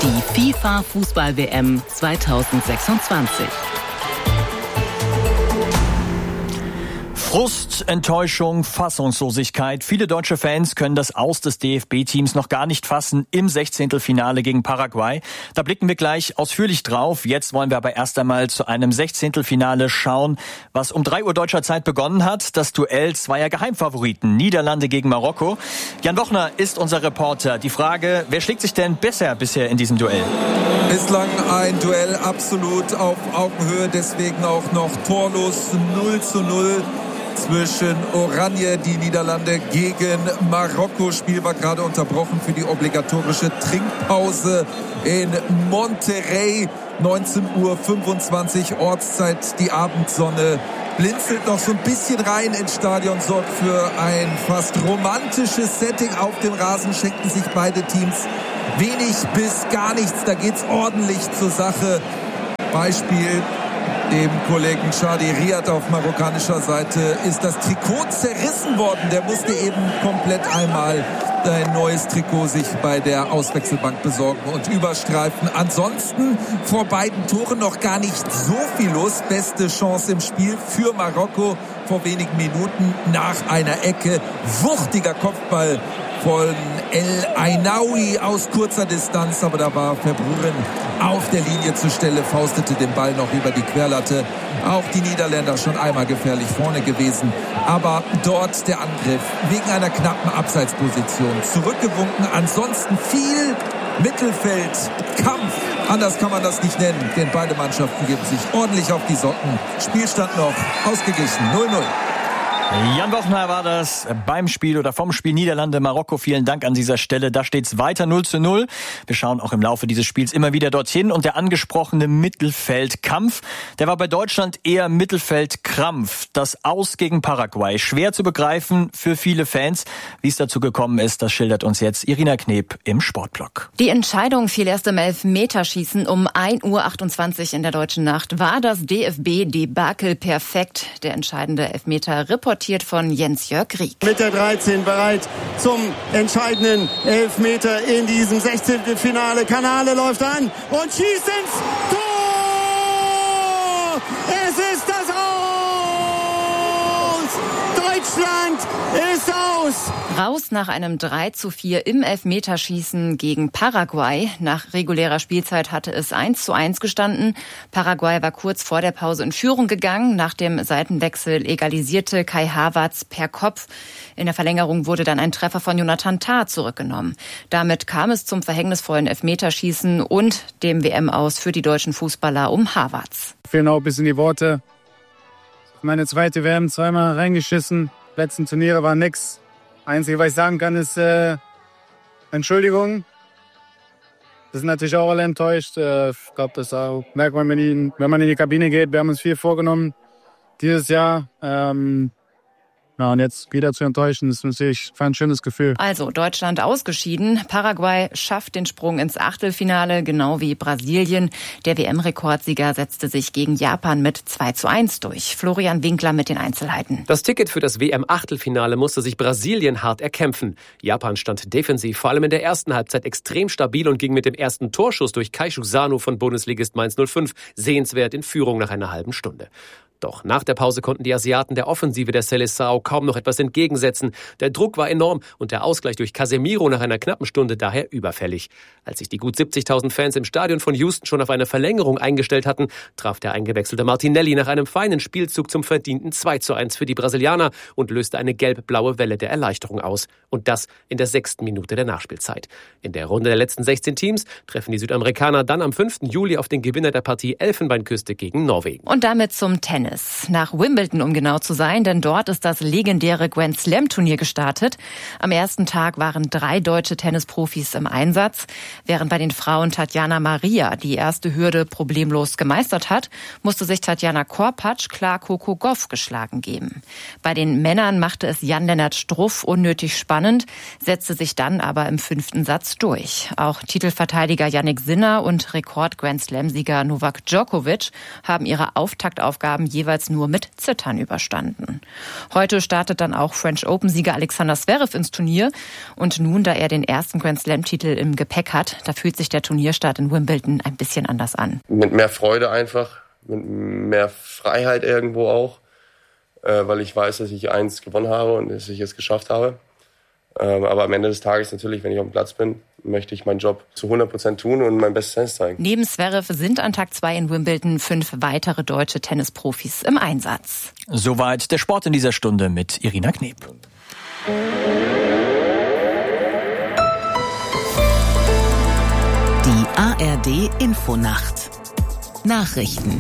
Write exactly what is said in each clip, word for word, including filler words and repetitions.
Die FIFA-Fußball-W M zweitausendsechsundzwanzig. Frust, Enttäuschung, Fassungslosigkeit. Viele deutsche Fans können das Aus des D F B-Teams noch gar nicht fassen im Sechzehntelfinale gegen Paraguay. Da blicken wir gleich ausführlich drauf. Jetzt wollen wir aber erst einmal zu einem Sechzehntelfinale schauen, was um drei Uhr deutscher Zeit begonnen hat. Das Duell zweier Geheimfavoriten, Niederlande gegen Marokko. Jan Wochner ist unser Reporter. Die Frage, wer schlägt sich denn besser bisher in diesem Duell? Bislang ein Duell absolut auf Augenhöhe, deswegen auch noch torlos null zu null. Zwischen Oranje, die Niederlande, gegen Marokko. Spiel war gerade unterbrochen für die obligatorische Trinkpause in Monterrey. neunzehn Uhr fünfundzwanzig Ortszeit. Die Abendsonne blinzelt noch so ein bisschen rein ins Stadion, sorgt für ein fast romantisches Setting. Auf dem Rasen schenken sich beide Teams wenig bis gar nichts. Da geht's ordentlich zur Sache. Beispiel: Dem Kollegen Shadi Riyad auf marokkanischer Seite ist das Trikot zerrissen worden. Der musste eben komplett einmal ein neues Trikot sich bei der Auswechselbank besorgen und überstreifen. Ansonsten vor beiden Toren noch gar nicht so viel los. Beste Chance im Spiel für Marokko vor wenigen Minuten nach einer Ecke. Wuchtiger Kopfball von El Ainaoui aus kurzer Distanz, aber da war Verbruggen auf der Linie zur Stelle, faustete den Ball noch über die Querlatte. Auch die Niederländer schon einmal gefährlich vorne gewesen, aber dort der Angriff wegen einer knappen Abseitsposition zurückgewunken. Ansonsten viel Mittelfeldkampf, anders kann man das nicht nennen, denn beide Mannschaften geben sich ordentlich auf die Socken. Spielstand noch ausgeglichen, null null. Jan Wochner war das beim Spiel oder vom Spiel Niederlande-Marokko. Vielen Dank an dieser Stelle. Da steht's weiter null zu null. Wir schauen auch im Laufe dieses Spiels immer wieder dorthin. Und der angesprochene Mittelfeldkampf, der war bei Deutschland eher Mittelfeldkrampf. Das Aus gegen Paraguay. Schwer zu begreifen für viele Fans. Wie es dazu gekommen ist, das schildert uns jetzt Irina Kneb im Sportblock. Die Entscheidung fiel erst im Elfmeterschießen um ein Uhr achtundzwanzig in der deutschen Nacht. War das D F B-Debakel perfekt? Der entscheidende Elfmeter reportiert von Jens-Jörg Rieck. Mit der dreizehn bereit zum entscheidenden Elfmeter in diesem Sechzehntelfinale. Kanale läuft an und schießt ins Tor! Es ist das Aus! Deutschland ist aus! Raus nach einem drei zu vier im Elfmeterschießen gegen Paraguay. Nach regulärer Spielzeit hatte es eins zu eins gestanden. Paraguay war kurz vor der Pause in Führung gegangen. Nach dem Seitenwechsel egalisierte Kai Havertz per Kopf. In der Verlängerung wurde dann ein Treffer von Jonathan Tah zurückgenommen. Damit kam es zum verhängnisvollen Elfmeterschießen und dem W M-Aus für die deutschen Fußballer um Havertz. Fehlen auch ein bisschen die Worte. Meine zweite W M zweimal reingeschissen. Letzten Turniere war nix. Einzige, was ich sagen kann, ist äh, Entschuldigung. Wir sind natürlich auch alle enttäuscht. Äh, ich glaube, das auch, merkt man, wenn, die, wenn man in die Kabine geht. Wir haben uns viel vorgenommen dieses Jahr. Ähm, Ja, und jetzt wieder zu enttäuschen, ist natürlich ein schönes Gefühl. Also Deutschland ausgeschieden. Paraguay schafft den Sprung ins Achtelfinale, genau wie Brasilien. Der W M-Rekordsieger setzte sich gegen Japan mit zwei zu eins durch. Florian Winkler mit den Einzelheiten. Das Ticket für das W M-Achtelfinale musste sich Brasilien hart erkämpfen. Japan stand defensiv, vor allem in der ersten Halbzeit, extrem stabil und ging mit dem ersten Torschuss durch Keishu Sano von Bundesligist Mainz null fünf sehenswert in Führung nach einer halben Stunde. Doch nach der Pause konnten die Asiaten der Offensive der Seleção kaum noch etwas entgegensetzen. Der Druck war enorm und der Ausgleich durch Casemiro nach einer knappen Stunde daher überfällig. Als sich die gut siebzigtausend Fans im Stadion von Houston schon auf eine Verlängerung eingestellt hatten, traf der eingewechselte Martinelli nach einem feinen Spielzug zum verdienten zwei zu eins für die Brasilianer und löste eine gelb-blaue Welle der Erleichterung aus. Und das in der sechsten Minute der Nachspielzeit. In der Runde der letzten sechzehn Teams treffen die Südamerikaner dann am fünften Juli auf den Gewinner der Partie Elfenbeinküste gegen Norwegen. Und damit zum Tennis. Nach Wimbledon, um genau zu sein, denn dort ist das legendäre Grand Slam Turnier gestartet. Am ersten Tag waren drei deutsche Tennisprofis im Einsatz. Während bei den Frauen Tatjana Maria die erste Hürde problemlos gemeistert hat, musste sich Tatjana Korpatsch klar Coco Gauff geschlagen geben. Bei den Männern machte es Jan-Lennart Struff unnötig spannend, setzte sich dann aber im fünften Satz durch. Auch Titelverteidiger Jannik Sinner und Rekord-Grand Slam-Sieger Novak Djokovic haben ihre Auftaktaufgaben jeweils nur mit Zittern überstanden. Heute startet dann auch French Open-Sieger Alexander Zverev ins Turnier. Und nun, da er den ersten Grand Slam-Titel im Gepäck hat, da fühlt sich der Turnierstart in Wimbledon ein bisschen anders an. Mit mehr Freude einfach, mit mehr Freiheit irgendwo auch, äh, weil ich weiß, dass ich eins gewonnen habe und dass ich es geschafft habe. Ähm, aber am Ende des Tages natürlich, wenn ich auf dem Platz bin, möchte ich meinen Job zu hundert Prozent tun und mein Bestes Tennis zeigen. Neben Zverev sind an Tag zwei in Wimbledon fünf weitere deutsche Tennisprofis im Einsatz. Soweit der Sport in dieser Stunde mit Irina Kneb. Die A R D Infonacht. Nachrichten.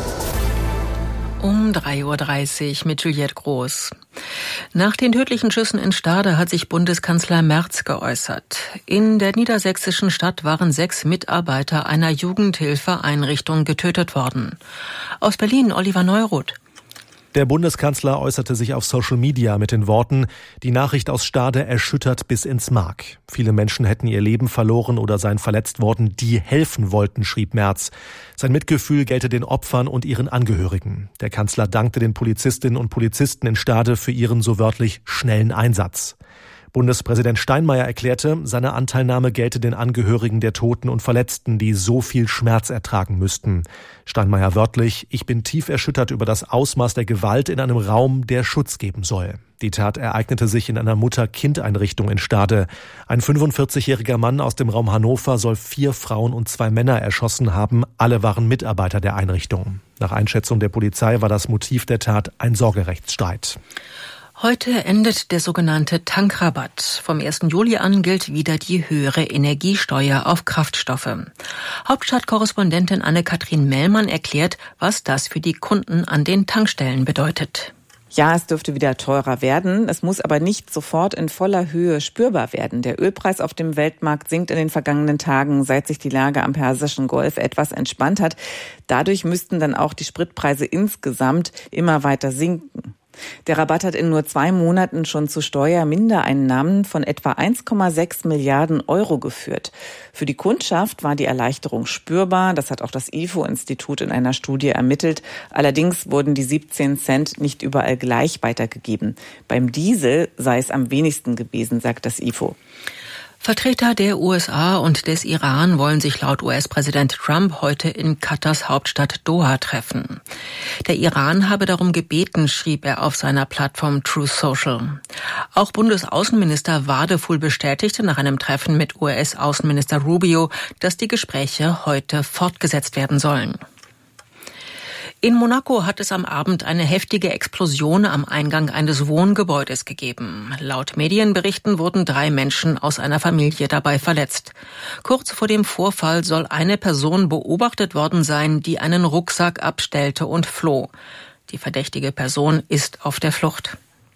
Um drei Uhr dreißig mit Juliette Groß. Nach den tödlichen Schüssen in Stade hat sich Bundeskanzler Merz geäußert. In der niedersächsischen Stadt waren sechs Mitarbeiter einer Jugendhilfeeinrichtung getötet worden. Aus Berlin Oliver Neuroth. Der Bundeskanzler äußerte sich auf Social Media mit den Worten: Die Nachricht aus Stade erschüttert bis ins Mark. Viele Menschen hätten ihr Leben verloren oder seien verletzt worden, die helfen wollten, schrieb Merz. Sein Mitgefühl gelte den Opfern und ihren Angehörigen. Der Kanzler dankte den Polizistinnen und Polizisten in Stade für ihren so wörtlich schnellen Einsatz. Bundespräsident Steinmeier erklärte, seine Anteilnahme gelte den Angehörigen der Toten und Verletzten, die so viel Schmerz ertragen müssten. Steinmeier wörtlich: Ich bin tief erschüttert über das Ausmaß der Gewalt in einem Raum, der Schutz geben soll. Die Tat ereignete sich in einer Mutter-Kind-Einrichtung in Stade. Ein fünfundvierzigjähriger Mann aus dem Raum Hannover soll vier Frauen und zwei Männer erschossen haben. Alle waren Mitarbeiter der Einrichtung. Nach Einschätzung der Polizei war das Motiv der Tat ein Sorgerechtsstreit. Heute endet der sogenannte Tankrabatt. Vom ersten Juli an gilt wieder die höhere Energiesteuer auf Kraftstoffe. Hauptstadtkorrespondentin Anne-Kathrin Mellmann erklärt, was das für die Kunden an den Tankstellen bedeutet. Ja, es dürfte wieder teurer werden. Es muss aber nicht sofort in voller Höhe spürbar werden. Der Ölpreis auf dem Weltmarkt sinkt in den vergangenen Tagen, seit sich die Lage am Persischen Golf etwas entspannt hat. Dadurch müssten dann auch die Spritpreise insgesamt immer weiter sinken. Der Rabatt hat in nur zwei Monaten schon zu Steuermindereinnahmen von etwa eins Komma sechs Milliarden Euro geführt. Für die Kundschaft war die Erleichterung spürbar. Das hat auch das I F O-Institut in einer Studie ermittelt. Allerdings wurden die siebzehn Cent nicht überall gleich weitergegeben. Beim Diesel sei es am wenigsten gewesen, sagt das I F O. Vertreter der U S A und des Iran wollen sich laut U S-Präsident Trump heute in Katars Hauptstadt Doha treffen. Der Iran habe darum gebeten, schrieb er auf seiner Plattform Truth Social. Auch Bundesaußenminister Wadefuhl bestätigte nach einem Treffen mit U S-Außenminister Rubio, dass die Gespräche heute fortgesetzt werden sollen. In Monaco hat es am Abend eine heftige Explosion am Eingang eines Wohngebäudes gegeben. Laut Medienberichten wurden drei Menschen aus einer Familie dabei verletzt. Kurz vor dem Vorfall soll eine Person beobachtet worden sein, die einen Rucksack abstellte und floh. Die verdächtige Person ist auf der Flucht.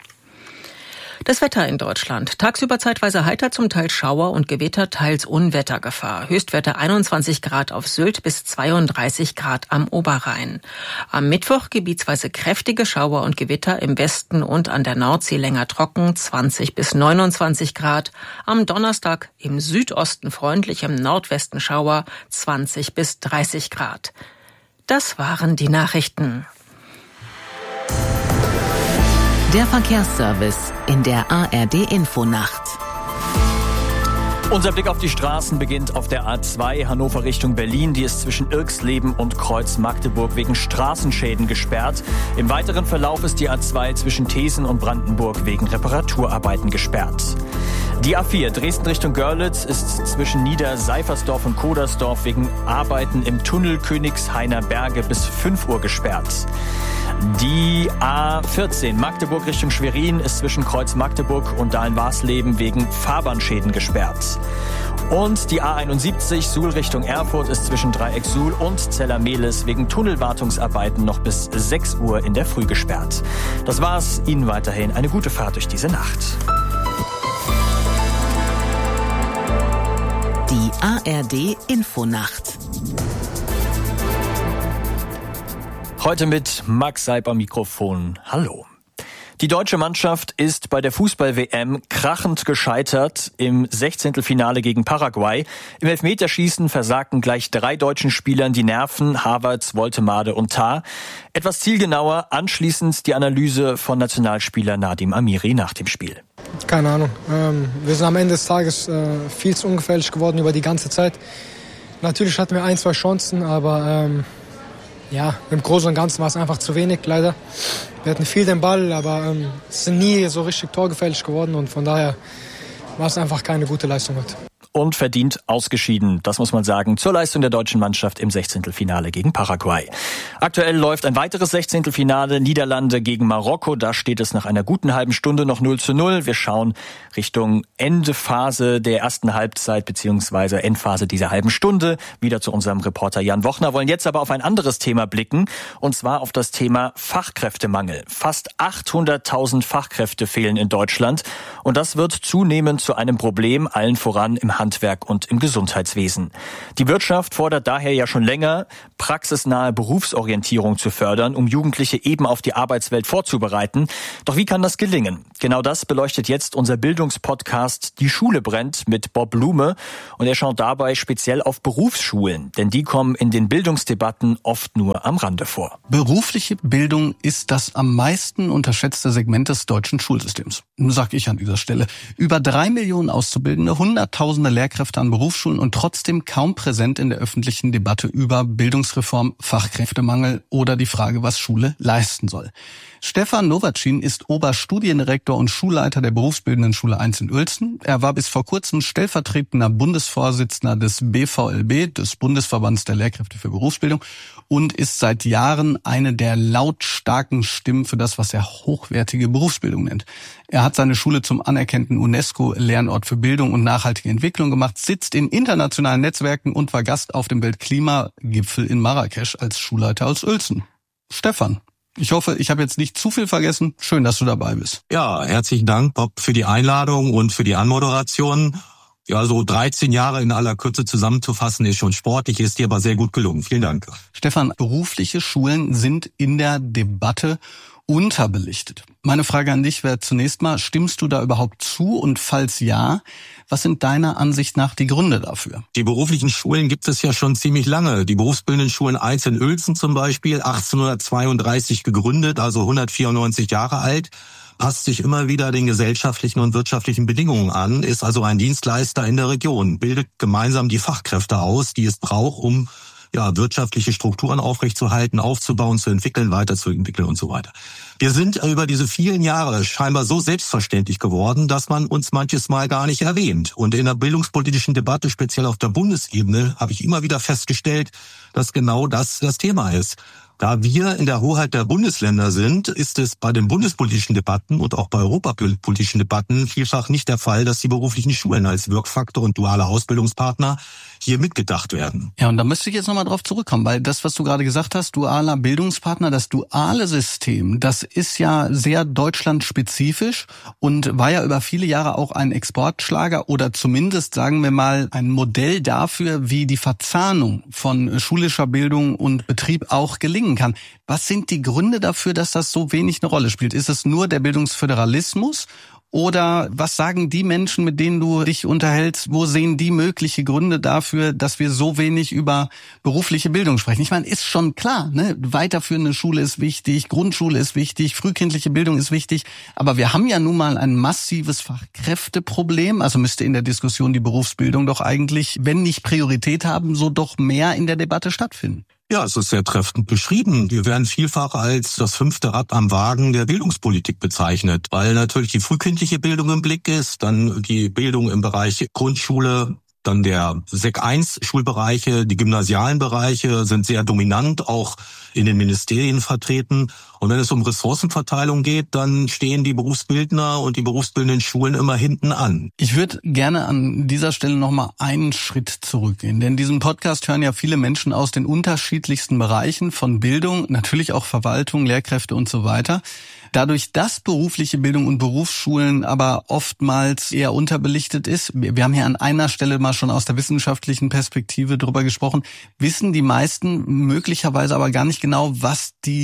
Das Wetter in Deutschland. Tagsüber zeitweise heiter, zum Teil Schauer und Gewitter, teils Unwettergefahr. Höchstwerte einundzwanzig Grad auf Sylt bis zweiunddreißig Grad am Oberrhein. Am Mittwoch gebietsweise kräftige Schauer und Gewitter, im Westen und an der Nordsee länger trocken, zwanzig bis neunundzwanzig Grad. Am Donnerstag im Südosten freundlich, im Nordwesten Schauer, zwanzig bis dreißig Grad. Das waren die Nachrichten. Der Verkehrsservice in der A R D Infonacht. Unser Blick auf die Straßen beginnt auf der A zwei Hannover Richtung Berlin. Die ist zwischen Irxleben und Kreuz Magdeburg wegen Straßenschäden gesperrt. Im weiteren Verlauf ist die A zwei zwischen Thesen und Brandenburg wegen Reparaturarbeiten gesperrt. Die A vier Dresden Richtung Görlitz ist zwischen Niederseifersdorf und Kodersdorf wegen Arbeiten im Tunnel Königshainer Berge bis fünf Uhr gesperrt. Die A vierzehn Magdeburg Richtung Schwerin ist zwischen Kreuz Magdeburg und Dahlen-Warsleben wegen Fahrbahnschäden gesperrt. Und die A einundsiebzig Suhl Richtung Erfurt ist zwischen Dreieck Suhl und Zellermehlis wegen Tunnelwartungsarbeiten noch bis sechs Uhr in der Früh gesperrt. Das war's. Ihnen weiterhin eine gute Fahrt durch diese Nacht. Die A R D Infonacht. Heute mit Max Seib am Mikrofon. Hallo. Die Die deutsche Mannschaft ist bei der Fußball-W M krachend gescheitert im Sechzehntelfinale gegen Paraguay. Im Elfmeterschießen versagten gleich drei deutschen Spielern die Nerven, Havertz, Woltemade und Tah. Etwas zielgenauer anschließend die Analyse von Nationalspieler Nadim Amiri nach dem Spiel. Keine Ahnung. Ähm, wir sind am Ende des Tages äh, viel zu ungefährlich geworden über die ganze Zeit. Natürlich hatten wir ein, zwei Chancen, aber ähm, ja, im Großen und Ganzen war es einfach zu wenig, leider. Wir hatten viel den Ball, aber ähm, es sind nie so richtig torgefährlich geworden und von daher war es einfach keine gute Leistung heute. Und verdient ausgeschieden, das muss man sagen, zur Leistung der deutschen Mannschaft im Sechzehntelfinale gegen Paraguay. Aktuell läuft ein weiteres Sechzehntelfinale, Niederlande gegen Marokko. Da steht es nach einer guten halben Stunde noch null zu null. Wir schauen Richtung Endephase der ersten Halbzeit bzw. Endphase dieser halben Stunde. Wieder zu unserem Reporter Jan Wochner, wollen jetzt aber auf ein anderes Thema blicken, und zwar auf das Thema Fachkräftemangel. Fast achthunderttausend Fachkräfte fehlen in Deutschland und das wird zunehmend zu einem Problem, allen voran im Handwerk und im Gesundheitswesen. Die Wirtschaft fordert daher ja schon länger, praxisnahe Berufsorientierung zu fördern, um Jugendliche eben auf die Arbeitswelt vorzubereiten. Doch wie kann das gelingen? Genau das beleuchtet jetzt unser Bildungspodcast Die Schule brennt mit Bob Blume, und er schaut dabei speziell auf Berufsschulen, denn die kommen in den Bildungsdebatten oft nur am Rande vor. Berufliche Bildung ist das am meisten unterschätzte Segment des deutschen Schulsystems, sag ich an dieser Stelle. Über drei Millionen Auszubildende, hunderttausende Lehrkräfte an Berufsschulen und trotzdem kaum präsent in der öffentlichen Debatte über Bildungsreform, Fachkräftemangel oder die Frage, was Schule leisten soll. Stefan Nowacin ist Oberstudiendirektor und Schulleiter der Berufsbildenden Schule eins in Uelzen. Er war bis vor kurzem stellvertretender Bundesvorsitzender des B V L B, des Bundesverbands der Lehrkräfte für Berufsbildung, und ist seit Jahren eine der lautstarken Stimmen für das, was er hochwertige Berufsbildung nennt. Er hat seine Schule zum anerkannten UNESCO-Lernort für Bildung und nachhaltige Entwicklung gemacht, sitzt in internationalen Netzwerken und war Gast auf dem Weltklimagipfel in Marrakesch als Schulleiter aus Uelzen. Stefan, ich hoffe, ich habe jetzt nicht zu viel vergessen. Schön, dass du dabei bist. Ja, herzlichen Dank, Bob, für die Einladung und für die Anmoderation. Ja, so dreizehn Jahre in aller Kürze zusammenzufassen ist schon sportlich, ist dir aber sehr gut gelungen. Vielen Dank. Stefan, berufliche Schulen sind in der Debatte unterbelichtet. Meine Frage an dich wäre zunächst mal, stimmst du da überhaupt zu? Und falls ja, was sind deiner Ansicht nach die Gründe dafür? Die beruflichen Schulen gibt es ja schon ziemlich lange. Die Berufsbildenden Schulen eins in Uelzen zum Beispiel, achtzehnhundertzweiunddreißig gegründet, also hundertvierundneunzig Jahre alt. Passt sich immer wieder den gesellschaftlichen und wirtschaftlichen Bedingungen an, ist also ein Dienstleister in der Region, bildet gemeinsam die Fachkräfte aus, die es braucht, um ja wirtschaftliche Strukturen aufrechtzuerhalten, aufzubauen, zu entwickeln, weiterzuentwickeln und so weiter. Wir sind über diese vielen Jahre scheinbar so selbstverständlich geworden, dass man uns manches Mal gar nicht erwähnt. Und in der bildungspolitischen Debatte, speziell auf der Bundesebene, habe ich immer wieder festgestellt, dass genau das das Thema ist. Da wir in der Hoheit der Bundesländer sind, ist es bei den bundespolitischen Debatten und auch bei europapolitischen Debatten vielfach nicht der Fall, dass die beruflichen Schulen als Wirkfaktor und duale Ausbildungspartner hier mitgedacht werden. Ja, und da müsste ich jetzt nochmal drauf zurückkommen, weil das, was du gerade gesagt hast, dualer Bildungspartner, das duale System, das ist ja sehr deutschlandspezifisch und war ja über viele Jahre auch ein Exportschlager oder zumindest, sagen wir mal, ein Modell dafür, wie die Verzahnung von schulischer Bildung und Betrieb auch gelingen kann. Was sind die Gründe dafür, dass das so wenig eine Rolle spielt? Ist es nur der Bildungsföderalismus? Oder was sagen die Menschen, mit denen du dich unterhältst, wo sehen die mögliche Gründe dafür, dass wir so wenig über berufliche Bildung sprechen? Ich meine, ist schon klar, ne? Weiterführende Schule ist wichtig, Grundschule ist wichtig, frühkindliche Bildung ist wichtig. Aber wir haben ja nun mal ein massives Fachkräfteproblem. Also müsste in der Diskussion die Berufsbildung doch eigentlich, wenn nicht Priorität haben, so doch mehr in der Debatte stattfinden. Ja, es ist sehr treffend beschrieben. Wir werden vielfach als das fünfte Rad am Wagen der Bildungspolitik bezeichnet, weil natürlich die frühkindliche Bildung im Blick ist, dann die Bildung im Bereich Grundschule, dann der Sek eins Schulbereiche, die gymnasialen Bereiche sind sehr dominant, auch in den Ministerien vertreten. Und wenn es um Ressourcenverteilung geht, dann stehen die Berufsbildner und die berufsbildenden Schulen immer hinten an. Ich würde gerne an dieser Stelle nochmal einen Schritt zurückgehen, denn diesen Podcast hören ja viele Menschen aus den unterschiedlichsten Bereichen von Bildung, natürlich auch Verwaltung, Lehrkräfte und so weiter. Dadurch, dass berufliche Bildung und Berufsschulen aber oftmals eher unterbelichtet ist, wir haben hier an einer Stelle mal schon aus der wissenschaftlichen Perspektive drüber gesprochen, wissen die meisten möglicherweise aber gar nicht genau, was die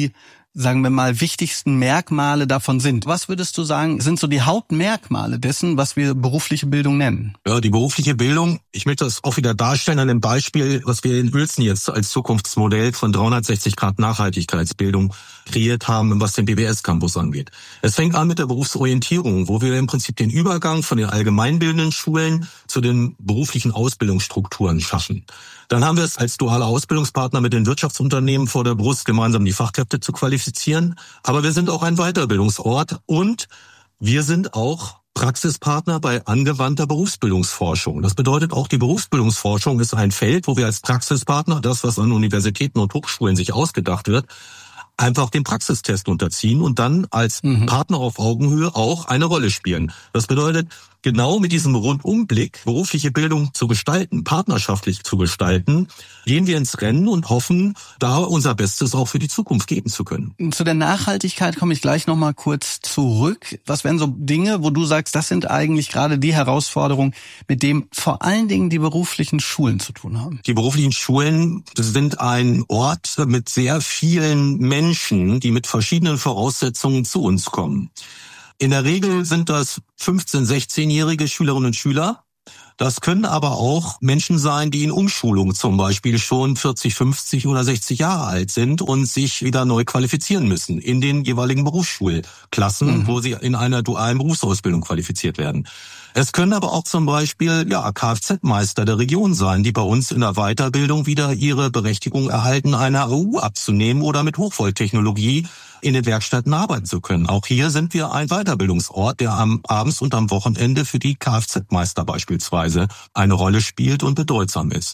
sagen wir mal, wichtigsten Merkmale davon sind. Was würdest du sagen, sind so die Hauptmerkmale dessen, was wir berufliche Bildung nennen? Ja, die berufliche Bildung, ich möchte das auch wieder darstellen an dem Beispiel, was wir in Uelzen jetzt als Zukunftsmodell von dreihundertsechzig Grad Nachhaltigkeitsbildung kreiert haben, was den B W S-Campus angeht. Es fängt an mit der Berufsorientierung, wo wir im Prinzip den Übergang von den allgemeinbildenden Schulen zu den beruflichen Ausbildungsstrukturen schaffen. Dann haben wir es als dualer Ausbildungspartner mit den Wirtschaftsunternehmen vor der Brust, gemeinsam die Fachkräfte zu qualifizieren. Aber wir sind auch ein Weiterbildungsort und wir sind auch Praxispartner bei angewandter Berufsbildungsforschung. Das bedeutet auch, die Berufsbildungsforschung ist ein Feld, wo wir als Praxispartner, das, was an Universitäten und Hochschulen sich ausgedacht wird, einfach den Praxistest unterziehen und dann als mhm. Partner auf Augenhöhe auch eine Rolle spielen. Das bedeutet, genau mit diesem Rundumblick berufliche Bildung zu gestalten, partnerschaftlich zu gestalten, gehen wir ins Rennen und hoffen, da unser Bestes auch für die Zukunft geben zu können. Zu der Nachhaltigkeit komme ich gleich noch mal kurz zurück. Was wären so Dinge, wo du sagst, das sind eigentlich gerade die Herausforderungen, mit denen vor allen Dingen die beruflichen Schulen zu tun haben? Die beruflichen Schulen sind ein Ort mit sehr vielen Menschen, die mit verschiedenen Voraussetzungen zu uns kommen. In der Regel sind das fünfzehn-, sechzehnjährige Schülerinnen und Schüler. Das können aber auch Menschen sein, die in Umschulung zum Beispiel schon vierzig, fünfzig oder sechzig Jahre alt sind und sich wieder neu qualifizieren müssen in den jeweiligen Berufsschulklassen, mhm. wo sie in einer dualen Berufsausbildung qualifiziert werden. Es können aber auch zum Beispiel ja Kfz-Meister der Region sein, die bei uns in der Weiterbildung wieder ihre Berechtigung erhalten, eine A U abzunehmen oder mit Hochvolttechnologie in den Werkstätten arbeiten zu können. Auch hier sind wir ein Weiterbildungsort, der am abends und am Wochenende für die Kfz-Meister beispielsweise eine Rolle spielt und bedeutsam ist.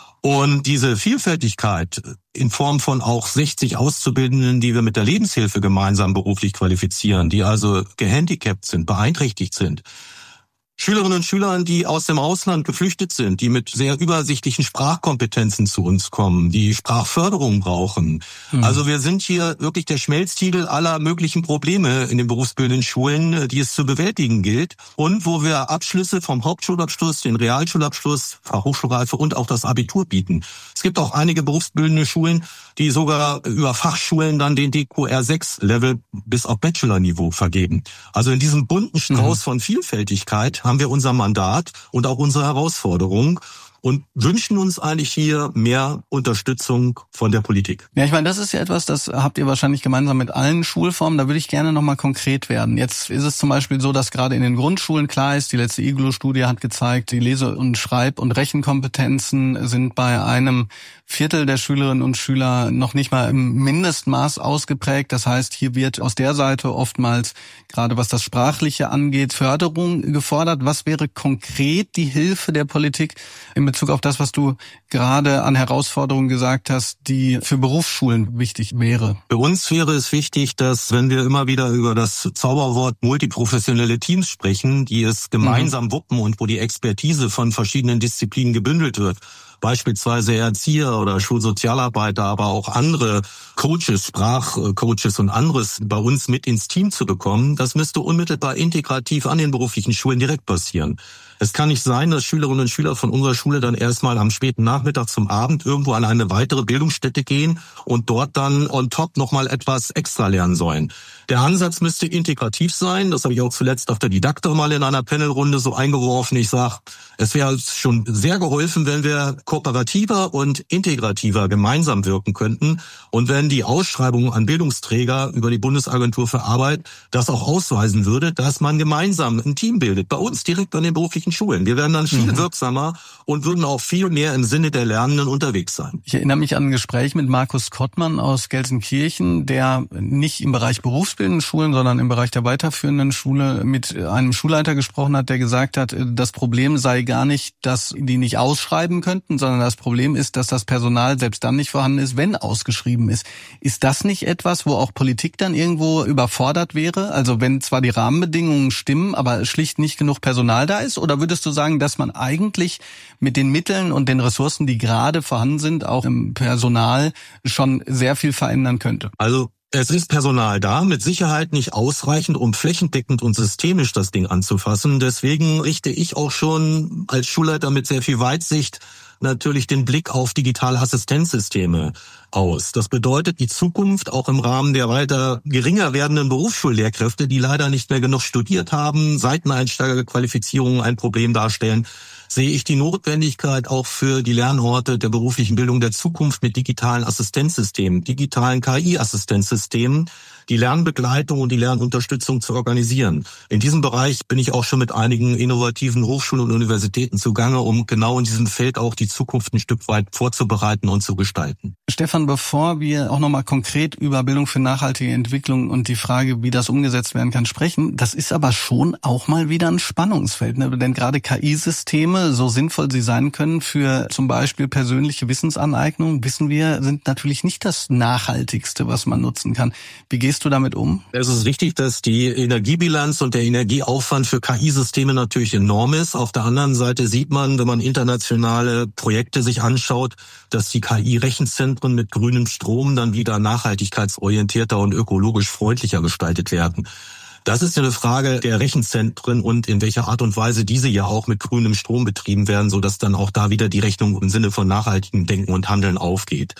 Und diese Vielfältigkeit in Form von auch sechzig Auszubildenden, die wir mit der Lebenshilfe gemeinsam beruflich qualifizieren, die also gehandicapt sind, beeinträchtigt sind, Schülerinnen und Schülern, die aus dem Ausland geflüchtet sind, die mit sehr übersichtlichen Sprachkompetenzen zu uns kommen, die Sprachförderung brauchen. Mhm. Also wir sind hier wirklich der Schmelztiegel aller möglichen Probleme in den berufsbildenden Schulen, die es zu bewältigen gilt. Und wo wir Abschlüsse vom Hauptschulabschluss, den Realschulabschluss, Fachhochschulreife und auch das Abitur bieten. Es gibt auch einige berufsbildende Schulen, die sogar über Fachschulen dann den D Q R sechs Level bis auf Bachelor-Niveau vergeben. Also in diesem bunten Strauß mhm. von Vielfältigkeit haben wir unser Mandat und auch unsere Herausforderung und wünschen uns eigentlich hier mehr Unterstützung von der Politik. Ja, ich meine, das ist ja etwas, das habt ihr wahrscheinlich gemeinsam mit allen Schulformen. Da würde ich gerne nochmal konkret werden. Jetzt ist es zum Beispiel so, dass gerade in den Grundschulen klar ist, die letzte I G L O-Studie hat gezeigt, die Lese- und Schreib- und Rechenkompetenzen sind bei einem Viertel der Schülerinnen und Schüler noch nicht mal im Mindestmaß ausgeprägt. Das heißt, hier wird aus der Seite oftmals, gerade was das Sprachliche angeht, Förderung gefordert. Was wäre konkret die Hilfe der Politik in Bezug auf das, was du gerade an Herausforderungen gesagt hast, die für Berufsschulen wichtig wäre? Für uns wäre es wichtig, dass, wenn wir immer wieder über das Zauberwort multiprofessionelle Teams sprechen, die es gemeinsam mhm. wuppen und wo die Expertise von verschiedenen Disziplinen gebündelt wird, beispielsweise Erzieher oder Schulsozialarbeiter, aber auch andere Coaches, Sprachcoaches und anderes bei uns mit ins Team zu bekommen, das müsste unmittelbar integrativ an den beruflichen Schulen direkt passieren. Es kann nicht sein, dass Schülerinnen und Schüler von unserer Schule dann erstmal am späten Nachmittag zum Abend irgendwo an eine weitere Bildungsstätte gehen und dort dann on top nochmal etwas extra lernen sollen. Der Ansatz müsste integrativ sein. Das habe ich auch zuletzt auf der Didakta mal in einer Panelrunde so eingeworfen. Ich sage, es wäre schon sehr geholfen, wenn wir kooperativer und integrativer gemeinsam wirken könnten und wenn die Ausschreibung an Bildungsträger über die Bundesagentur für Arbeit das auch ausweisen würde, dass man gemeinsam ein Team bildet. Bei uns direkt an den beruflichen Schulen. Wir wären dann viel mhm. wirksamer und würden auch viel mehr im Sinne der Lernenden unterwegs sein. Ich erinnere mich an ein Gespräch mit Markus Kottmann aus Gelsenkirchen, der nicht im Bereich berufsbildenden Schulen, sondern im Bereich der weiterführenden Schule mit einem Schulleiter gesprochen hat, der gesagt hat, das Problem sei gar nicht, dass die nicht ausschreiben könnten, sondern das Problem ist, dass das Personal selbst dann nicht vorhanden ist, wenn ausgeschrieben ist. Ist das nicht etwas, wo auch Politik dann irgendwo überfordert wäre? Also wenn zwar die Rahmenbedingungen stimmen, aber schlicht nicht genug Personal da ist? Oder würdest du sagen, dass man eigentlich mit den Mitteln und den Ressourcen, die gerade vorhanden sind, auch im Personal schon sehr viel verändern könnte? Also es ist Personal da, mit Sicherheit nicht ausreichend, um flächendeckend und systemisch das Ding anzufassen. Deswegen richte ich auch schon als Schulleiter mit sehr viel Weitsicht natürlich den Blick auf digitale Assistenzsysteme aus. Das bedeutet, die Zukunft auch im Rahmen der weiter geringer werdenden Berufsschullehrkräfte, die leider nicht mehr genug studiert haben, Seiteneinsteigerqualifizierungen ein Problem darstellen, sehe ich die Notwendigkeit auch für die Lernorte der beruflichen Bildung der Zukunft mit digitalen Assistenzsystemen, digitalen K I-Assistenzsystemen, die Lernbegleitung und die Lernunterstützung zu organisieren. In diesem Bereich bin ich auch schon mit einigen innovativen Hochschulen und Universitäten zugange, um genau in diesem Feld auch die Zukunft ein Stück weit vorzubereiten und zu gestalten. Stefan, bevor wir auch nochmal konkret über Bildung für nachhaltige Entwicklung und die Frage, wie das umgesetzt werden kann, sprechen, das ist aber schon auch mal wieder ein Spannungsfeld, ne? Denn gerade K I-Systeme, so sinnvoll sie sein können für zum Beispiel persönliche Wissensaneignung, wissen wir, sind natürlich nicht das Nachhaltigste, was man nutzen kann. Wie gehst du damit um? Es ist richtig, dass die Energiebilanz und der Energieaufwand für K I-Systeme natürlich enorm ist. Auf der anderen Seite sieht man, wenn man internationale Projekte sich anschaut, dass die K I-Rechenzentren mit grünem Strom dann wieder nachhaltigkeitsorientierter und ökologisch freundlicher gestaltet werden. Das ist ja eine Frage der Rechenzentren und in welcher Art und Weise diese ja auch mit grünem Strom betrieben werden, sodass dann auch da wieder die Rechnung im Sinne von nachhaltigem Denken und Handeln aufgeht.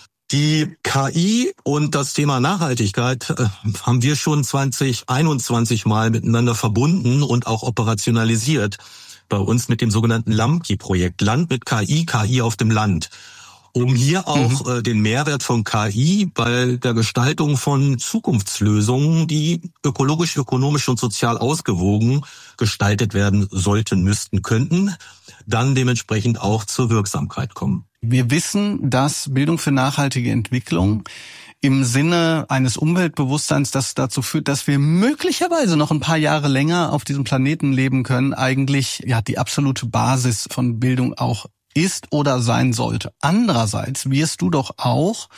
Die K I und das Thema Nachhaltigkeit äh, haben wir schon zwanzig einundzwanzig Mal miteinander verbunden und auch operationalisiert. Bei uns mit dem sogenannten LAMKI-Projekt, Land mit K I, K I auf dem Land. Um hier auch mhm. äh, den Mehrwert von K I bei der Gestaltung von Zukunftslösungen, die ökologisch, ökonomisch und sozial ausgewogen gestaltet werden sollten, müssten, könnten, dann dementsprechend auch zur Wirksamkeit kommen. Wir wissen, dass Bildung für nachhaltige Entwicklung im Sinne eines Umweltbewusstseins, das dazu führt, dass wir möglicherweise noch ein paar Jahre länger auf diesem Planeten leben können, eigentlich ja die absolute Basis von Bildung auch ist oder sein sollte. Andererseits wirst du doch auch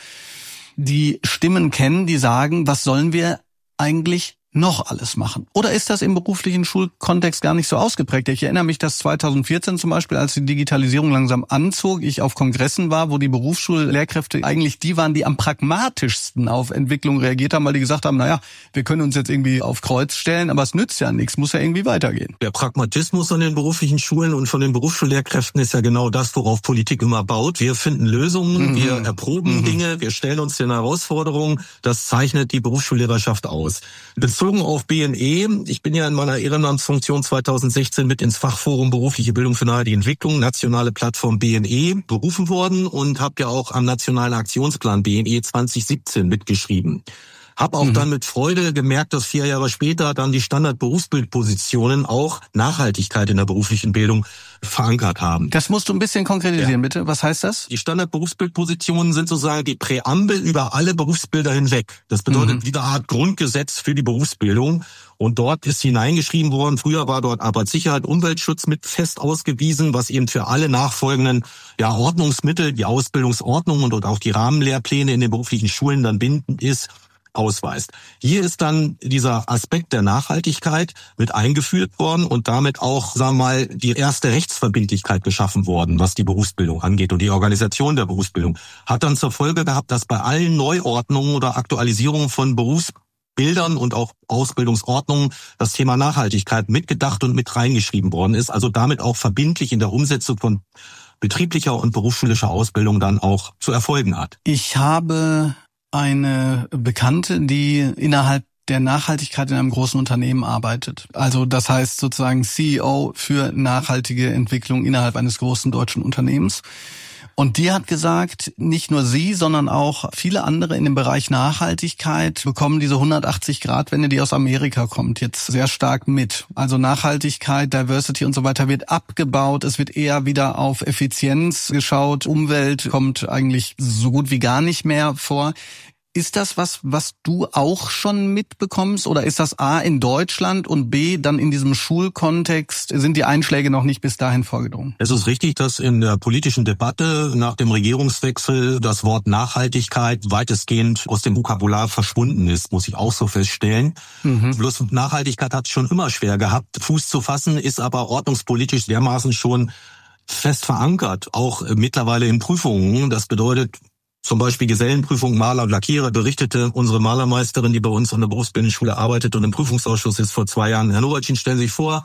die Stimmen kennen, die sagen, was sollen wir eigentlich noch alles machen? Oder ist das im beruflichen Schulkontext gar nicht so ausgeprägt? Ich erinnere mich, dass zweitausendvierzehn zum Beispiel, als die Digitalisierung langsam anzog, ich auf Kongressen war, wo die Berufsschullehrkräfte eigentlich die waren, die am pragmatischsten auf Entwicklung reagiert haben, weil die gesagt haben, naja, wir können uns jetzt irgendwie auf Kreuz stellen, aber es nützt ja nichts, muss ja irgendwie weitergehen. Der Pragmatismus an den beruflichen Schulen und von den Berufsschullehrkräften ist ja genau das, worauf Politik immer baut. Wir finden Lösungen, mhm. wir erproben mhm. Dinge, wir stellen uns den Herausforderungen. Das zeichnet die Berufsschullehrerschaft aus. Bezogen auf B N E, ich bin ja in meiner Ehrenamtsfunktion zweitausendsechzehn mit ins Fachforum Berufliche Bildung für nachhaltige Entwicklung, nationale Plattform B N E, berufen worden und habe ja auch am nationalen Aktionsplan B N E zwanzig siebzehn mitgeschrieben. Hab auch mhm. dann mit Freude gemerkt, dass vier Jahre später dann die Standardberufsbildpositionen auch Nachhaltigkeit in der beruflichen Bildung verankert haben. Das musst du ein bisschen konkretisieren, ja. bitte. Was heißt das? Die Standardberufsbildpositionen sind sozusagen die Präambel über alle Berufsbilder hinweg. Das bedeutet mhm. wieder eine Art Grundgesetz für die Berufsbildung. Und dort ist hineingeschrieben worden, früher war dort Arbeitssicherheit, Umweltschutz mit fest ausgewiesen, was eben für alle nachfolgenden ja, Ordnungsmittel, die Ausbildungsordnung und auch die Rahmenlehrpläne in den beruflichen Schulen dann bindend ist, ausweist. Hier ist dann dieser Aspekt der Nachhaltigkeit mit eingeführt worden und damit auch, sagen wir mal, die erste Rechtsverbindlichkeit geschaffen worden, was die Berufsbildung angeht. Und die Organisation der Berufsbildung hat dann zur Folge gehabt, dass bei allen Neuordnungen oder Aktualisierungen von Berufsbildern und auch Ausbildungsordnungen das Thema Nachhaltigkeit mitgedacht und mit reingeschrieben worden ist. Also damit auch verbindlich in der Umsetzung von betrieblicher und berufsschulischer Ausbildung dann auch zu erfolgen hat. Ich habe eine Bekannte, die innerhalb der Nachhaltigkeit in einem großen Unternehmen arbeitet. Also das heißt sozusagen C E O für nachhaltige Entwicklung innerhalb eines großen deutschen Unternehmens. Und die hat gesagt, nicht nur sie, sondern auch viele andere in dem Bereich Nachhaltigkeit bekommen diese hundertachtzig-Grad-Wende, die aus Amerika kommt, jetzt sehr stark mit. Also Nachhaltigkeit, Diversity und so weiter wird abgebaut. Es wird eher wieder auf Effizienz geschaut. Umwelt kommt eigentlich so gut wie gar nicht mehr vor. Ist das was, was du auch schon mitbekommst oder ist das A in Deutschland und B dann in diesem Schulkontext, sind die Einschläge noch nicht bis dahin vorgedrungen? Es ist richtig, dass in der politischen Debatte nach dem Regierungswechsel das Wort Nachhaltigkeit weitestgehend aus dem Vokabular verschwunden ist, muss ich auch so feststellen. Mhm. Bloß Nachhaltigkeit hat es schon immer schwer gehabt, Fuß zu fassen, ist aber ordnungspolitisch dermaßen schon fest verankert, auch mittlerweile in Prüfungen. Das bedeutet, zum Beispiel Gesellenprüfung, Maler und Lackierer, berichtete unsere Malermeisterin, die bei uns an der Berufsbildungsschule arbeitet und im Prüfungsausschuss ist vor zwei Jahren. Herr Nowotny, stellen Sie sich vor,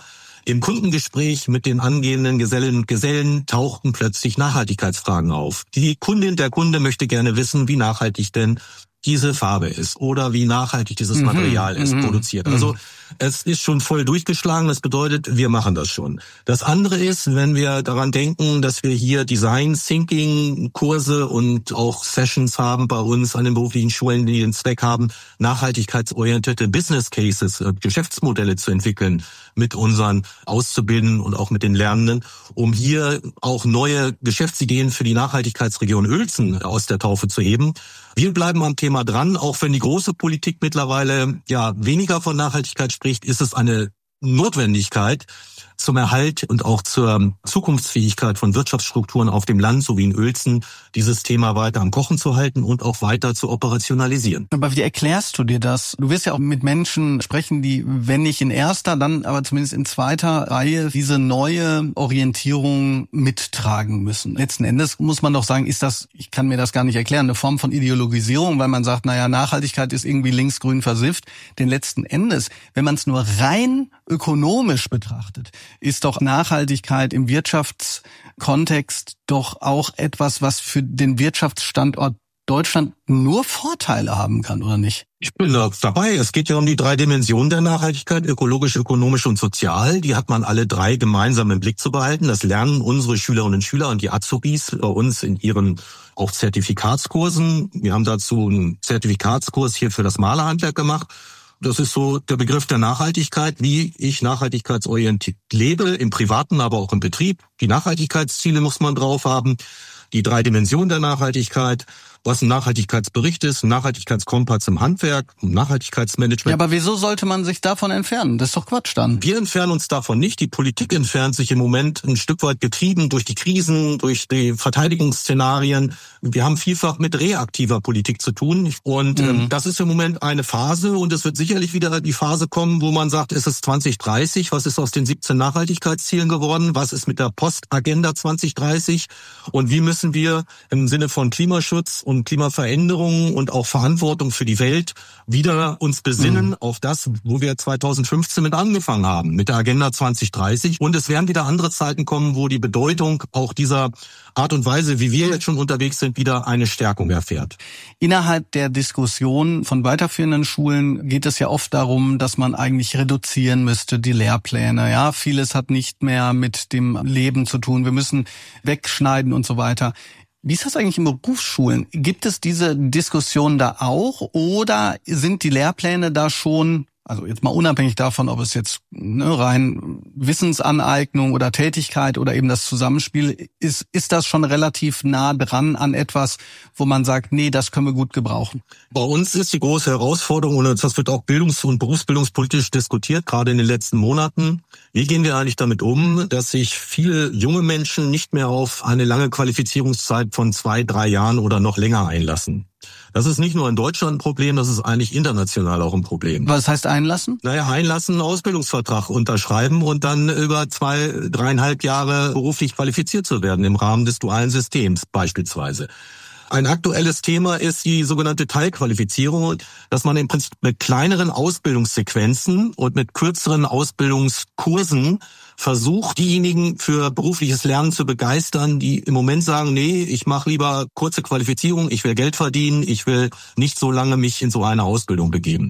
Im Kundengespräch mit den angehenden Gesellinnen und Gesellen tauchten plötzlich Nachhaltigkeitsfragen auf. Die Kundin, der Kunde möchte gerne wissen, wie nachhaltig denn diese Farbe ist oder wie nachhaltig dieses mhm, Material ist, mhm, produziert. Also es ist schon voll durchgeschlagen, das bedeutet, wir machen das schon. Das andere ist, wenn wir daran denken, dass wir hier Design Thinking Kurse und auch Sessions haben bei uns an den beruflichen Schulen, die den Zweck haben, nachhaltigkeitsorientierte Business Cases, Geschäftsmodelle zu entwickeln mit unseren Auszubildenden und auch mit den Lernenden, um hier auch neue Geschäftsideen für die Nachhaltigkeitsregion Uelzen aus der Taufe zu heben. Wir bleiben am Thema dran, auch wenn die große Politik mittlerweile ja weniger von Nachhaltigkeit spricht, ist es eine Notwendigkeit zum Erhalt und auch zur Zukunftsfähigkeit von Wirtschaftsstrukturen auf dem Land, so wie in Uelzen, dieses Thema weiter am Kochen zu halten und auch weiter zu operationalisieren. Aber wie erklärst du dir das? Du wirst ja auch mit Menschen sprechen, die, wenn nicht in erster, dann aber zumindest in zweiter Reihe diese neue Orientierung mittragen müssen. Letzten Endes muss man doch sagen, ist das, ich kann mir das gar nicht erklären, eine Form von Ideologisierung, weil man sagt, naja, Nachhaltigkeit ist irgendwie linksgrün versifft. Denn letzten Endes, wenn man es nur rein ökonomisch betrachtet, ist doch Nachhaltigkeit im Wirtschaftskontext doch auch etwas, was für den Wirtschaftsstandort Deutschland nur Vorteile haben kann, oder nicht? Ich bin da dabei. Es geht ja um die drei Dimensionen der Nachhaltigkeit, ökologisch, ökonomisch und sozial. Die hat man alle drei gemeinsam im Blick zu behalten. Das lernen unsere Schülerinnen und Schüler und die Azubis bei uns in ihren auch Zertifikatskursen. Wir haben dazu einen Zertifikatskurs hier für das Malerhandwerk gemacht. Das ist so der Begriff der Nachhaltigkeit, wie ich nachhaltigkeitsorientiert lebe, im Privaten, aber auch im Betrieb. Die Nachhaltigkeitsziele muss man drauf haben, die drei Dimensionen der Nachhaltigkeit, was ein Nachhaltigkeitsbericht ist, ein Nachhaltigkeitskompass im Handwerk, ein Nachhaltigkeitsmanagement. Ja, aber wieso sollte man sich davon entfernen? Das ist doch Quatsch dann. Wir entfernen uns davon nicht. Die Politik entfernt sich im Moment ein Stück weit getrieben durch die Krisen, durch die Verteidigungsszenarien. Wir haben vielfach mit reaktiver Politik zu tun. Und mhm. ähm, das ist im Moment eine Phase. Und es wird sicherlich wieder die Phase kommen, wo man sagt, es ist zwanzig dreißig. Was ist aus den siebzehn Nachhaltigkeitszielen geworden? Was ist mit der Postagenda zwanzig dreißig? Und wie müssen wir im Sinne von Klimaschutz und Klimaveränderungen und auch Verantwortung für die Welt wieder uns besinnen mhm. auf das, wo wir zweitausendfünfzehn mit angefangen haben, mit der Agenda zwanzig dreißig. Und es werden wieder andere Zeiten kommen, wo die Bedeutung auch dieser Art und Weise, wie wir jetzt schon unterwegs sind, wieder eine Stärkung erfährt. Innerhalb der Diskussion von weiterführenden Schulen geht es ja oft darum, dass man eigentlich reduzieren müsste, die Lehrpläne. Ja, vieles hat nicht mehr mit dem Leben zu tun. Wir müssen wegschneiden und so weiter. Wie ist das eigentlich in Berufsschulen? Gibt es diese Diskussion da auch oder sind die Lehrpläne da schon, also jetzt mal unabhängig davon, ob es jetzt ne, rein Wissensaneignung oder Tätigkeit oder eben das Zusammenspiel ist, ist das schon relativ nah dran an etwas, wo man sagt, nee, das können wir gut gebrauchen? Bei uns ist die große Herausforderung, und das wird auch bildungs- und berufsbildungspolitisch diskutiert, gerade in den letzten Monaten. Wie gehen wir eigentlich damit um, dass sich viele junge Menschen nicht mehr auf eine lange Qualifizierungszeit von zwei, drei Jahren oder noch länger einlassen? Das ist nicht nur in Deutschland ein Problem, das ist eigentlich international auch ein Problem. Was heißt einlassen? Naja, einlassen, einen Ausbildungsvertrag unterschreiben und dann über zwei, dreieinhalb Jahre beruflich qualifiziert zu werden im Rahmen des dualen Systems beispielsweise. Ein aktuelles Thema ist die sogenannte Teilqualifizierung, dass man im Prinzip mit kleineren Ausbildungssequenzen und mit kürzeren Ausbildungskursen versucht, diejenigen für berufliches Lernen zu begeistern, die im Moment sagen, nee, ich mache lieber kurze Qualifizierung, ich will Geld verdienen, ich will nicht so lange mich in so eine Ausbildung begeben.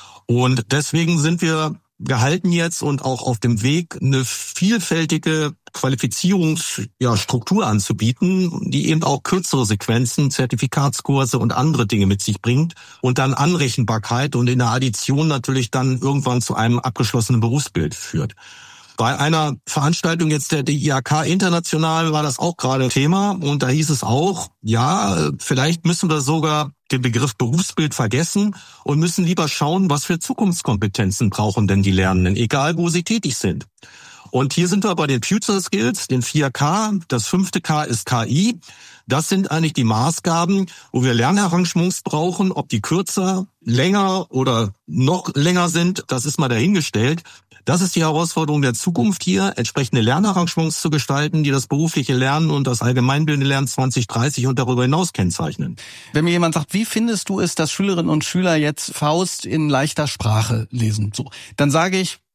Und deswegen sind wir gehalten jetzt und auch auf dem Weg, eine vielfältige Qualifizierungsstruktur ja, anzubieten, die eben auch kürzere Sequenzen, Zertifikatskurse und andere Dinge mit sich bringt und dann Anrechenbarkeit und in der Addition natürlich dann irgendwann zu einem abgeschlossenen Berufsbild führt. Bei einer Veranstaltung jetzt der D I H K international war das auch gerade Thema und da hieß es auch, ja, vielleicht müssen wir sogar den Begriff Berufsbild vergessen und müssen lieber schauen, was für Zukunftskompetenzen brauchen denn die Lernenden, egal wo sie tätig sind. Und hier sind wir bei den Future Skills, den vier K, das fünfte K ist K I. Das sind eigentlich die Maßgaben, wo wir Lernarrangements brauchen, ob die kürzer, länger oder noch länger sind, das ist mal dahingestellt. Das ist die Herausforderung der Zukunft hier, entsprechende Lernarrangements zu gestalten, die das berufliche Lernen und das allgemeinbildende Lernen zwanzig dreißig und darüber hinaus kennzeichnen. Wenn mir jemand sagt, wie findest du es, dass Schülerinnen und Schüler jetzt Faust in leichter Sprache lesen? So, dann sage ich,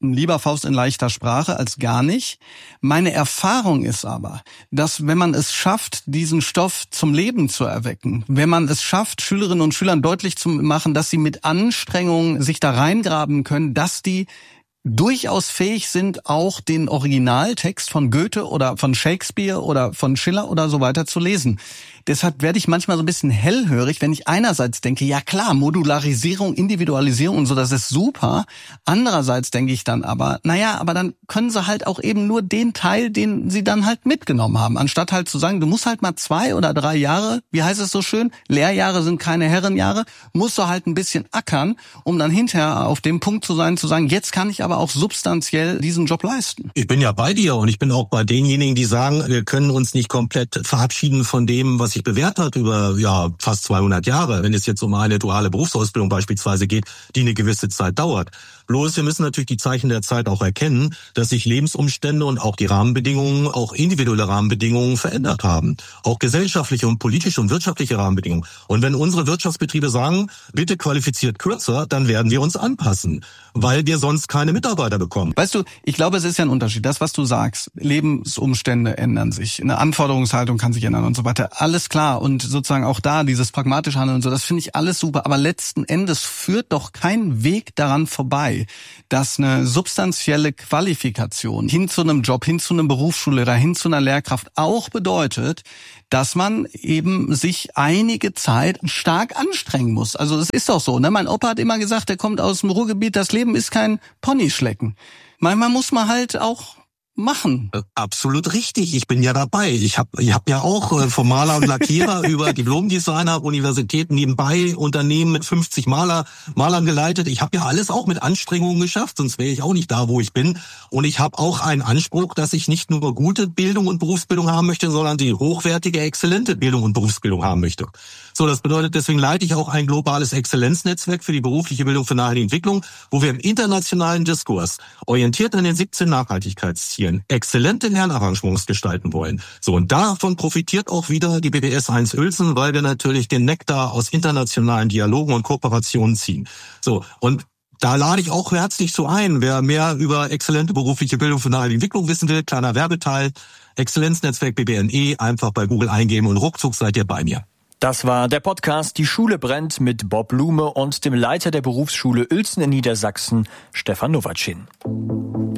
lieber Faust in leichter Sprache als gar nicht. Meine Erfahrung ist aber, dass wenn man es schafft, diesen Stoff zum Leben zu erwecken, wenn man es schafft, Schülerinnen und Schülern deutlich zu machen, dass sie mit Anstrengung sich da reingraben können, dass die durchaus fähig sind, auch den Originaltext von Goethe oder von Shakespeare oder von Schiller oder so weiter zu lesen. Deshalb werde ich manchmal so ein bisschen hellhörig, wenn ich einerseits denke, ja klar, Modularisierung, Individualisierung und so, das ist super. Andererseits denke ich dann aber, naja, aber dann können sie halt auch eben nur den Teil, den sie dann halt mitgenommen haben. Anstatt halt zu sagen, du musst halt mal zwei oder drei Jahre, wie heißt es so schön, Lehrjahre sind keine Herrenjahre, musst du halt ein bisschen ackern, um dann hinterher auf dem Punkt zu sein, zu sagen, jetzt kann ich aber auch substanziell diesen Job leisten. Ich bin ja bei dir und ich bin auch bei denjenigen, die sagen, wir können uns nicht komplett verabschieden von dem, was sich bewährt hat über ja fast zweihundert Jahre, wenn es jetzt um eine duale Berufsausbildung beispielsweise geht, die eine gewisse Zeit dauert. Bloß wir müssen natürlich die Zeichen der Zeit auch erkennen, dass sich Lebensumstände und auch die Rahmenbedingungen, auch individuelle Rahmenbedingungen verändert haben. Auch gesellschaftliche und politische und wirtschaftliche Rahmenbedingungen. Und wenn unsere Wirtschaftsbetriebe sagen, bitte qualifiziert kürzer, dann werden wir uns anpassen, weil wir sonst keine Mitarbeiter bekommen. Weißt du, ich glaube, es ist ja ein Unterschied. Das, was du sagst, Lebensumstände ändern sich, eine Anforderungshaltung kann sich ändern und so weiter. Alles klar. Und sozusagen auch da dieses pragmatische Handeln und so, das finde ich alles super. Aber letzten Endes führt doch kein Weg daran vorbei, dass eine substanzielle Qualifikation hin zu einem Job, hin zu einem Berufsschullehrer, hin zu einer Lehrkraft auch bedeutet, dass man eben sich einige Zeit stark anstrengen muss. Also es ist doch so, ne? Mein Opa hat immer gesagt, der kommt aus dem Ruhrgebiet, das Leben ist kein Ponyschlecken. Manchmal muss man halt auch machen. Absolut richtig, ich bin ja dabei. Ich habe ich hab ja auch äh, vom Maler und Lackierer über Diplomdesigner, Universitäten nebenbei, Unternehmen mit fünfzig Maler, Malern geleitet. Ich habe ja alles auch mit Anstrengungen geschafft, sonst wäre ich auch nicht da, wo ich bin. Und ich habe auch einen Anspruch, dass ich nicht nur gute Bildung und Berufsbildung haben möchte, sondern die hochwertige, exzellente Bildung und Berufsbildung haben möchte. So, das bedeutet, deswegen leite ich auch ein globales Exzellenznetzwerk für die berufliche Bildung für nachhaltige Entwicklung, wo wir im internationalen Diskurs, orientiert an den siebzehn Nachhaltigkeitszielen, exzellente Lernarrangements gestalten wollen. So, und davon profitiert auch wieder die B B S eins Uelzen, weil wir natürlich den Nektar aus internationalen Dialogen und Kooperationen ziehen. So, und da lade ich auch herzlich zu ein. Wer mehr über exzellente berufliche Bildung für nachhaltige Entwicklung wissen will, kleiner Werbeteil, Exzellenznetzwerk B B N E, einfach bei Google eingeben und ruckzuck seid ihr bei mir. Das war der Podcast Die Schule brennt mit Bob Blume und dem Leiter der Berufsschule Uelzen in Niedersachsen, Stefan Nowatschin.